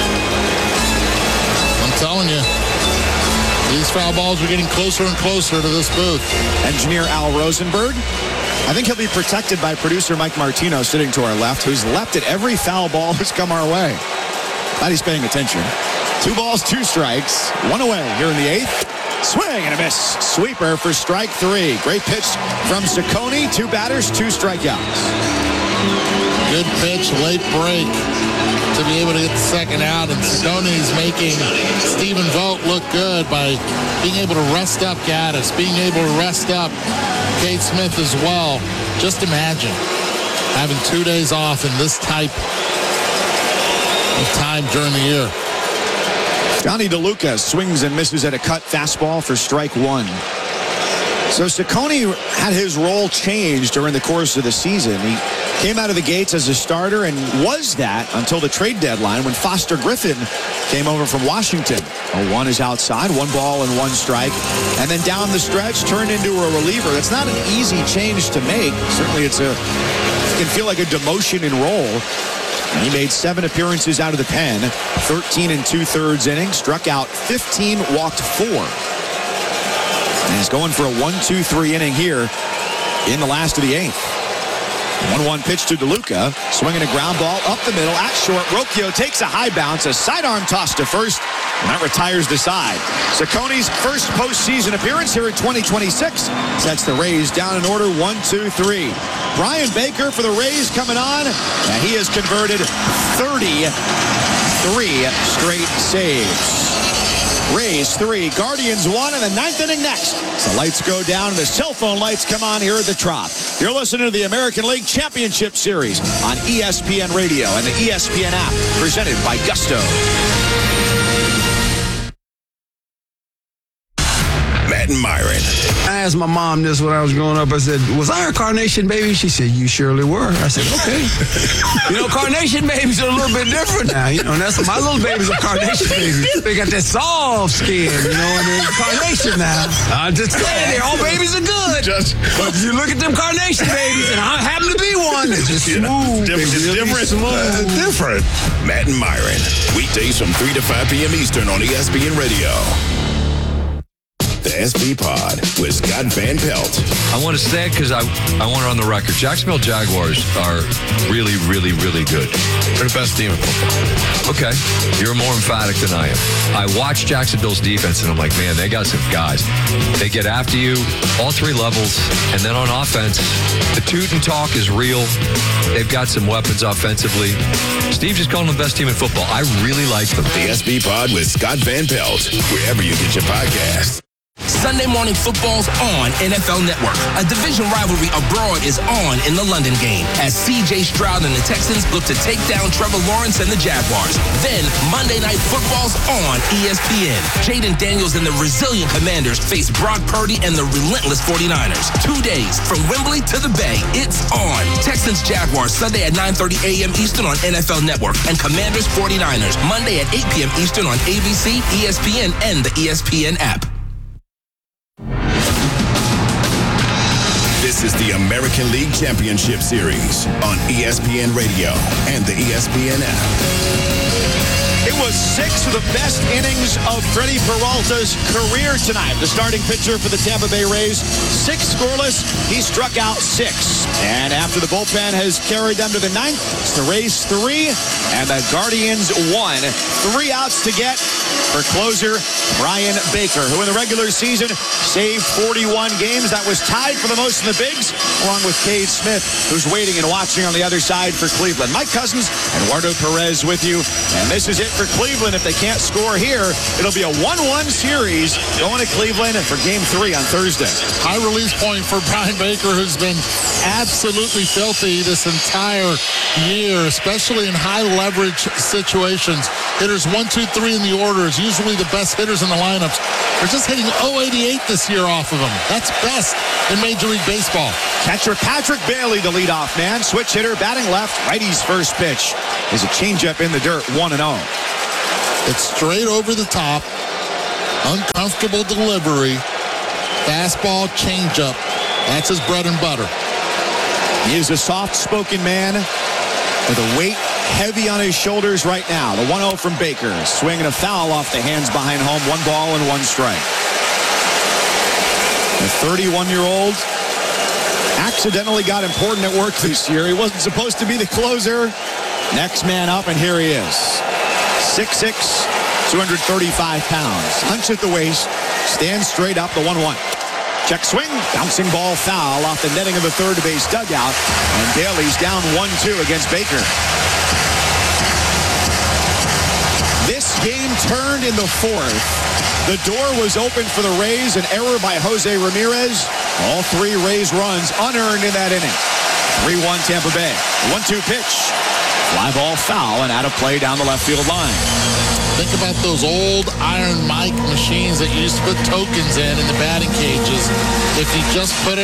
I'm telling you. These foul balls are getting closer and closer to this booth. Engineer Al Rosenberg. I think he'll be protected by producer Mike Martino sitting to our left, who's leapt at every foul ball that's come our way. Glad he's paying attention. Two balls, two strikes. One away here in the eighth. Swing and a miss. Sweeper for strike three. Great pitch from Ciccone. Two batters, two strikeouts. Good pitch, late break to be able to get the second out, and Stoney's making Stephen Vogt look good by being able to rest up Gaddis, being able to rest up Cade Smith as well. Just imagine having two days off in this type of time during the year. Johnny DeLuca swings and misses at a cut fastball for strike one. So Ciccone had his role changed during the course of the season. He came out of the gates as a starter and was that until the trade deadline when Foster Griffin came over from Washington. Oh, one is outside, one ball and one strike. And then down the stretch, turned into a reliever. That's not an easy change to make. Certainly it's a, it can feel like a demotion in role. And he made seven appearances out of the pen, thirteen and two-thirds innings, struck out fifteen, walked four. And he's going for a one two three inning here in the last of the eighth. one one pitch to DeLuca, swinging a ground ball up the middle at short. Rocchio takes a high bounce, a sidearm toss to first, and that retires the side. Ciccone's first postseason appearance here in twenty twenty-six sets the Rays down in order one two three. Brian Baker for the Rays coming on, and he has converted thirty-three straight saves. Rays three, Guardians one, and the ninth inning next. So lights go down, and the cell phone lights come on here at the Trop. You're listening to the American League Championship Series on E S P N Radio and the E S P N app, presented by Gusto. Matt and Myron. I asked my mom this when I was growing up. I said, was I a carnation baby? She said, you surely were. I said, okay. You know, carnation babies are a little bit different now. You know, and that's my little babies are carnation babies. They got that soft skin, you know, and they're carnation now. I'm just saying, all babies are good. Just, but you look at them carnation babies, and I happen to be one. It's just smooth. Different. It's different. Smooth. different. Matt and Myron. Weekdays from three to five p.m. Eastern on E S P N Radio. The S B Pod with Scott Van Pelt. I want to say it because I, I want it on the record. Jacksonville Jaguars are really, really, really good. They're the best team in football. Okay, you're more emphatic than I am. I watch Jacksonville's defense, and I'm like, man, they got some guys. They get after you, all three levels, and then on offense, the toot and talk is real. They've got some weapons offensively. Steve just called them the best team in football. I really like them. The S B Pod with Scott Van Pelt, wherever you get your podcasts. Sunday morning football's on N F L Network. A division rivalry abroad is on in the London game as C J Stroud and the Texans look to take down Trevor Lawrence and the Jaguars. Then Monday Night Football's on E S P N. Jaden Daniels and the resilient Commanders face Brock Purdy and the relentless forty-niners. Two days from Wembley to the Bay. It's on. Texans Jaguars Sunday at nine thirty a.m. Eastern on N F L Network, and Commanders forty-niners Monday at eight p.m. Eastern on A B C, E S P N, and the E S P N app. This is the American League Championship Series on E S P N Radio and the E S P N app. It was six of the best innings of Freddie Peralta's career tonight. The starting pitcher for the Tampa Bay Rays, six scoreless. He struck out six. And after the bullpen has carried them to the ninth, it's the Rays three and the Guardians one. Three outs to get for closer Brian Baker, who in the regular season saved forty-one games. That was tied for the most in the bigs, along with Cade Smith, who's waiting and watching on the other side for Cleveland. Mike Cousins and Eduardo Perez with you. And this is it for Cleveland if they can't score here. It'll be a one one series going to Cleveland for game three on Thursday. High release point for Brian Baker, who's been absolutely filthy this entire year, especially in high leverage situations. Hitters one, two, three in the order is usually the best hitters in the lineups. They're just hitting oh eighty-eight this year off of him. That's best in Major League Baseball. Catcher Patrick Bailey, the leadoff man. Switch hitter, batting left. Righty's first pitch is a changeup in the dirt, one and oh. It's straight over the top. Uncomfortable delivery. Fastball, changeup. That's his bread and butter. He is a soft-spoken man with a weight heavy on his shoulders right now. The one oh from Baker. Swinging a foul off the hands behind home. One ball and one strike. The thirty-one-year-old accidentally got important at work this year. He wasn't supposed to be the closer. Next man up, and here he is. six six, two hundred thirty-five pounds. Hunch at the waist. Stands straight up, the one one. Check swing. Bouncing ball foul off the netting of the third base dugout. And Bailey's down one two against Baker. This game turned in the fourth. The door was open for the Rays. An error by Jose Ramirez. All three Rays runs unearned in that inning. three one Tampa Bay. one two pitch. Fly ball foul and out of play down the left field line. Think about those old Iron Mike machines that you used to put tokens in in the batting cages. If you just put it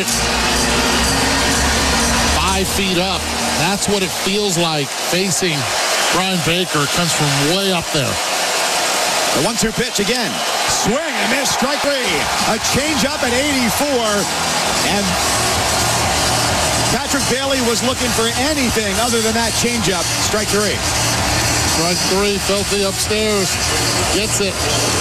five feet up, that's what it feels like facing Brian Baker. It comes from way up there. The one two pitch again. Swing and miss, strike three. A changeup at eighty-four. And Patrick Bailey was looking for anything other than that changeup. Strike three. Strike three, filthy upstairs. Gets it.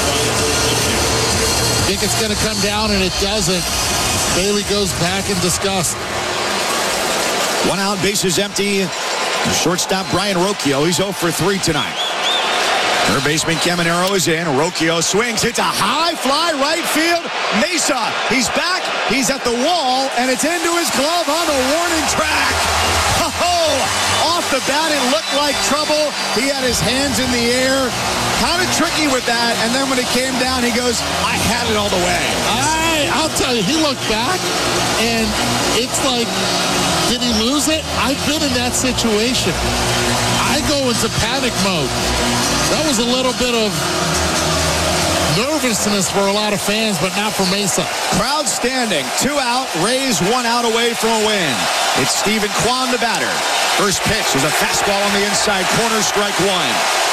Think it's going to come down, and it doesn't. Bailey goes back in disgust. One out, bases empty. Shortstop Brian Rocchio. He's oh for three tonight. Third baseman Caminero is in. Rocchio swings. It's a high fly right field. Mesa. He's back. He's at the wall, and it's into his glove on the warning track. Oh, off the bat, it looked like trouble. He had his hands in the air. Kind of tricky with that. And then when it came down, he goes, I had it all the way. I, I'll tell you, he looked back, and it's like, did he lose it? I've been in that situation. I go into panic mode. That was a little bit of nervousness for a lot of fans, but not for Mesa. Crowd standing. Two out. Rays one out away from a win. It's Stephen Kwan, the batter. First pitch is a fastball on the inside corner, strike one.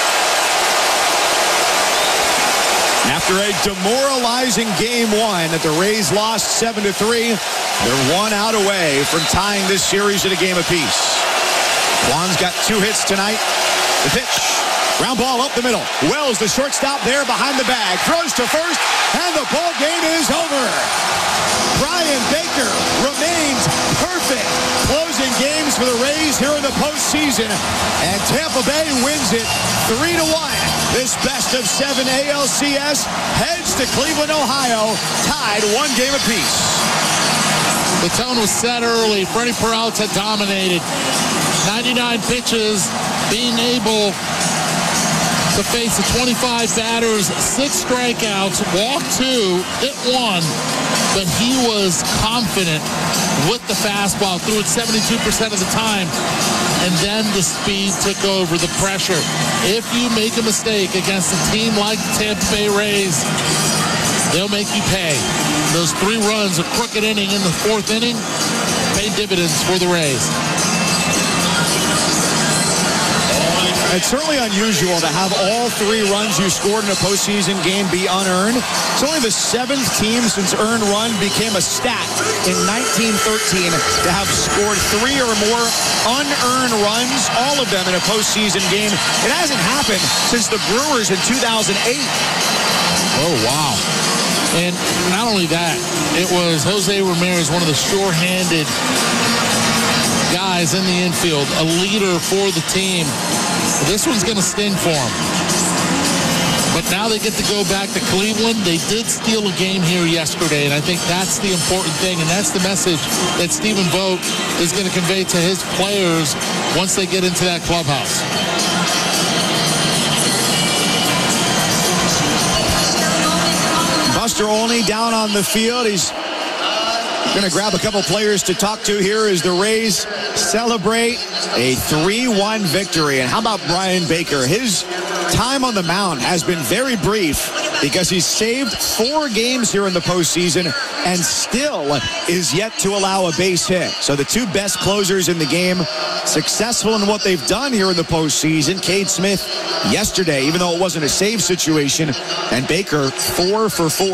After a demoralizing game one that the Rays lost seven to three, they're one out away from tying this series at a game apiece. Kwan's got two hits tonight. The pitch. Ground ball up the middle. Wells, the shortstop, there behind the bag. Throws to first, and the ball game is over. Brian Baker remains perfect, closing games for the Rays here in the postseason. And Tampa Bay wins it three to one. This best of seven A L C S heads to Cleveland, Ohio, tied one game apiece. The tone was set early. Freddie Peralta dominated. ninety-nine pitches, being able to face the twenty-five batters, six strikeouts, walked two, hit one, but he was confident with the fastball, threw it seventy-two percent of the time, and then the speed took over, the pressure. If you make a mistake against a team like the Tampa Bay Rays, they'll make you pay. Those three runs, a crooked inning in the fourth inning, paid dividends for the Rays. It's certainly unusual to have all three runs you scored in a postseason game be unearned. It's only the seventh team since earned run became a stat in nineteen thirteen to have scored three or more unearned runs, all of them in a postseason game. It hasn't happened since the Brewers in two thousand eight. Oh, wow. And not only that, it was Jose Ramirez, one of the sure-handed guys in the infield, a leader for the team. This one's going to sting for him. But now they get to go back to Cleveland. They did steal a game here yesterday, and I think that's the important thing, and that's the message that Stephen Vogt is going to convey to his players once they get into that clubhouse. Buster Olney down on the field. He's going to grab a couple players to talk to here as the Rays celebrate a three one victory. And how about Brian Baker? His time on the mound has been very brief because he's saved four games here in the postseason and still is yet to allow a base hit. So the two best closers in the game, successful in what they've done here in the postseason. Cade Smith yesterday, even though it wasn't a save situation, and Baker four for four.